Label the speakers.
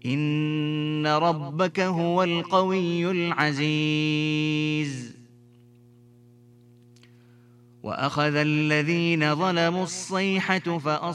Speaker 1: إن ربك هو القوي العزيز. وأخذ الذين ظلموا الصيحة